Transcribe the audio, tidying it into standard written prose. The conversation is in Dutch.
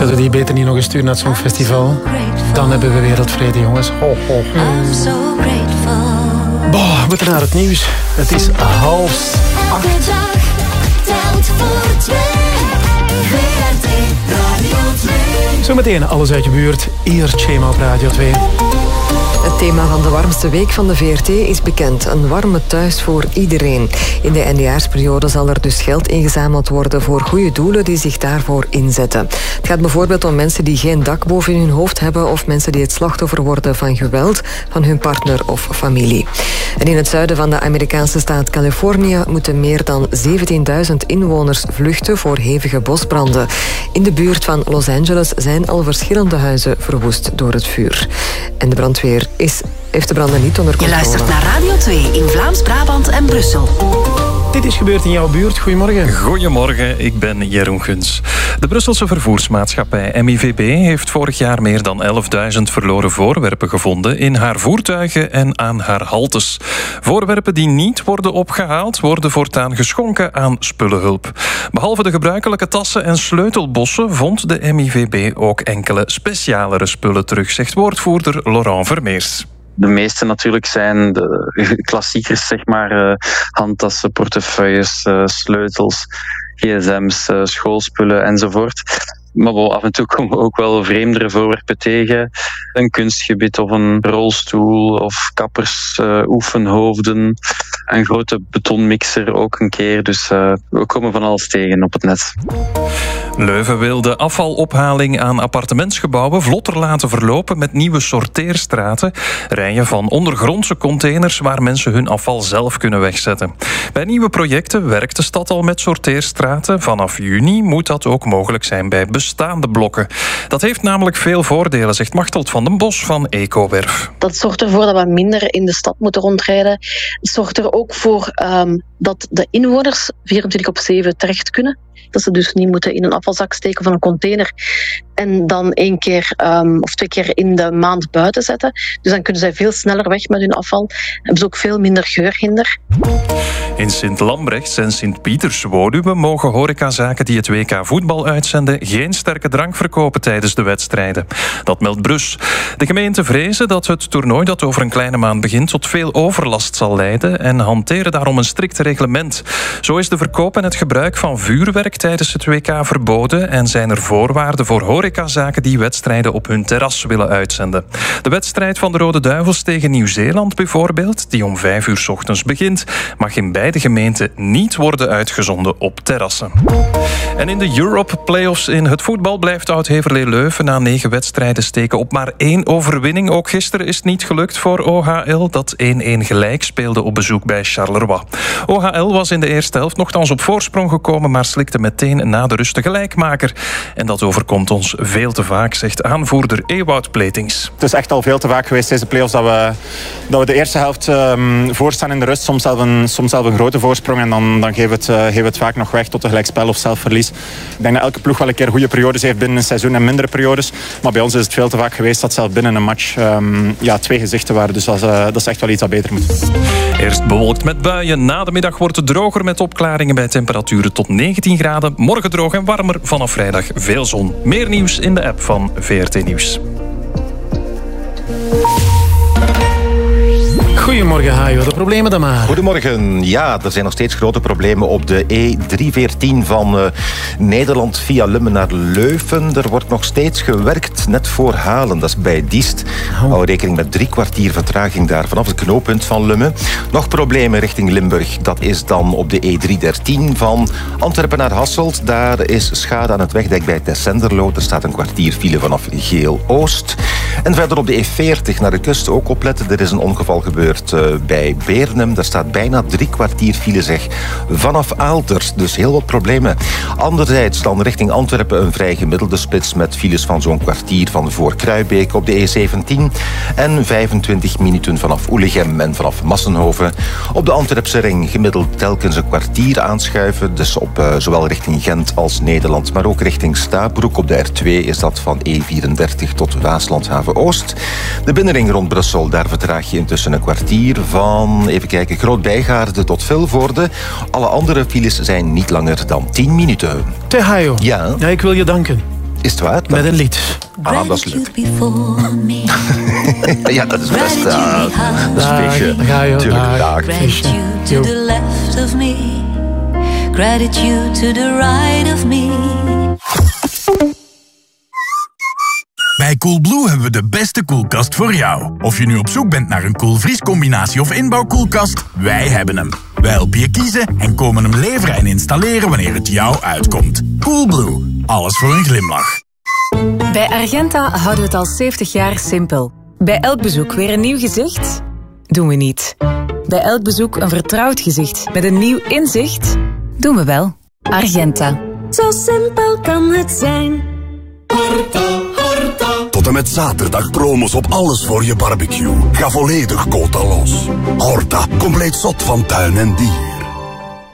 Zouden we die beter niet nog eens sturen naar het Songfestival? Dan hebben we wereldvrede, jongens. Ho, ho. Boah, we moeten naar het nieuws. Het is 7:30. Elke dag telt voor twee. VRT Radio 2. Zometeen alles uit je buurt. Hier Chema op Radio 2. Het thema van de warmste week van de VRT is bekend. Een warme thuis voor iedereen. In de eindejaarsperiode zal er dus geld ingezameld worden voor goede doelen die zich daarvoor inzetten. Het gaat bijvoorbeeld om mensen die geen dak boven hun hoofd hebben of mensen die het slachtoffer worden van geweld van hun partner of familie. En in het zuiden van de Amerikaanse staat Californië moeten meer dan 17.000 inwoners vluchten voor hevige bosbranden. In de buurt van Los Angeles zijn al verschillende huizen verwoest door het vuur. En de brandweer heeft de branden niet onder controle. Je luistert naar Radio 2 in Vlaams-Brabant en Brussel. Dit is gebeurd in jouw buurt. Goedemorgen. Goedemorgen, ik ben Jeroen Guns. De Brusselse vervoersmaatschappij MIVB heeft vorig jaar meer dan 11.000 verloren voorwerpen gevonden in haar voertuigen en aan haar haltes. Voorwerpen die niet worden opgehaald, worden voortaan geschonken aan spullenhulp. Behalve de gebruikelijke tassen en sleutelbossen vond de MIVB ook enkele specialere spullen terug, zegt woordvoerder Laurent Vermeers. De meeste natuurlijk zijn de klassiekers, zeg maar, handtassen, portefeuilles, sleutels, gsm's, schoolspullen enzovoort. Maar af en toe komen we ook wel vreemdere voorwerpen tegen. Een kunstgebit of een rolstoel of kappers, oefenhoofden. Een grote betonmixer ook een keer. Dus we komen van alles tegen op het net. Leuven wil de afvalophaling aan appartementsgebouwen vlotter laten verlopen met nieuwe sorteerstraten. Rijen van ondergrondse containers waar mensen hun afval zelf kunnen wegzetten. Bij nieuwe projecten werkt de stad al met sorteerstraten. Vanaf juni moet dat ook mogelijk zijn bij bestaande blokken. Dat heeft namelijk veel voordelen, zegt Machteld van den Bos van Ecowerf. Dat zorgt ervoor dat we minder in de stad moeten rondrijden. Het zorgt er ook voor dat de inwoners 24/7 terecht kunnen. Dat ze dus niet moeten in een afvalzak steken of een container en dan 1 keer of 2 keer in de maand buiten zetten. Dus dan kunnen zij veel sneller weg met hun afval. Hebben ze ook veel minder geurhinder. In Sint-Lambrechts en Sint-Pieters-Woluwe mogen horecazaken die het WK voetbal uitzenden geen sterke drank verkopen tijdens de wedstrijden. Dat meldt Brus. De gemeente vrezen dat het toernooi dat over een kleine maand begint tot veel overlast zal leiden en hanteren daarom een strikt reglement. Zo is de verkoop en het gebruik van vuurwerk tijdens het WK verboden en zijn er voorwaarden voor horecazaken die wedstrijden op hun terras willen uitzenden. De wedstrijd van de Rode Duivels tegen Nieuw-Zeeland bijvoorbeeld, die om 5 uur 's ochtends begint, mag in beide gemeenten niet worden uitgezonden op terrassen. En in de Europe Playoffs in het voetbal blijft Oud-Heverlee Leuven na 9 wedstrijden steken op maar 1 overwinning. Ook gisteren is het niet gelukt voor OHL, dat 1-1 gelijk speelde op bezoek bij Charleroi. OHL was in de eerste helft nogthans op voorsprong gekomen, maar slikte meteen na de rust de gelijkmaker. En dat overkomt ons veel te vaak, zegt aanvoerder Ewout Pletings. Het is echt al veel te vaak geweest deze play-offs dat we de eerste helft voorstaan in de rust. Soms zelf een grote voorsprong en dan geven we het vaak nog weg tot een gelijkspel of zelfverlies. Ik denk dat elke ploeg wel een keer goede periodes heeft binnen een seizoen en mindere periodes. Maar bij ons is het veel te vaak geweest dat zelf binnen een match 2 gezichten waren. Dus dat is echt wel iets dat beter moet. Eerst bewolkt met buien. Na de middag wordt het droger met opklaringen bij temperaturen tot 19 graden. Morgen droog en warmer. Vanaf vrijdag veel zon. Meer nieuws in de app van VRT Nieuws. Goedemorgen, Hajo. De problemen dan maar. Goedemorgen. Ja, er zijn nog steeds grote problemen op de E314 van Nederland via Lummen naar Leuven. Er wordt nog steeds gewerkt, net voor Halen. Dat is bij Diest. Hou rekening met 3 kwartier vertraging daar vanaf het knooppunt van Lummen. Nog problemen richting Limburg. Dat is dan op de E313 van Antwerpen naar Hasselt. Daar is schade aan het wegdek bij Tessenderlo. Er staat een kwartier file vanaf Geel-Oost. En verder op de E40 naar de kust ook opletten. Er is een ongeval gebeurd bij Beernem. Daar staat bijna 3 kwartier file, zeg, vanaf Aalter. Dus heel wat problemen. Anderzijds dan richting Antwerpen een vrij gemiddelde spits met files van zo'n kwartier van voor Kruibeek op de E17 en 25 minuten vanaf Oelegem en vanaf Massenhoven. Op de Antwerpse ring gemiddeld telkens een kwartier aanschuiven. Dus op zowel richting Gent als Nederland, maar ook richting Stabroek. Op de R2 is dat van E34 tot Waaslandhaven Oost. De binnenring rond Brussel, daar vertraag je intussen een kwartier van, even kijken, Groot-Bijgaarde tot Vilvoorde. Alle andere files zijn niet langer dan 10 minuten. Hajo. Ja? Ja, ik wil je danken. Is het waar? Met een lied. Ah, dat is leuk. Ja, dat is best een feestje. Ga je Tuurlijk, dag. Gratitude to the left of me. Gratitude to the right of me. Bij Coolblue hebben we de beste koelkast voor jou. Of je nu op zoek bent naar een koelvriescombinatie of inbouwkoelkast, wij hebben hem. Wij helpen je kiezen en komen hem leveren en installeren wanneer het jou uitkomt. Coolblue, alles voor een glimlach. Bij Argenta houden we het al 70 jaar simpel. Bij elk bezoek weer een nieuw gezicht? Doen we niet. Bij elk bezoek een vertrouwd gezicht met een nieuw inzicht? Doen we wel. Argenta. Zo simpel kan het zijn. Tot en met zaterdag promos op alles voor je barbecue. Ga volledig quota los. Horta, compleet zot van tuin en dier.